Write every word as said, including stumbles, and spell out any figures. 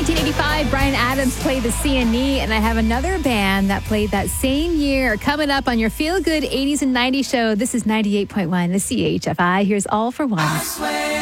nineteen eighty-five, Bryan Adams played the C and E, and I have another band that played that same year. Coming up on your Feel Good eighties and nineties show, this is ninety-eight point one, the C H F I. Here's All for One.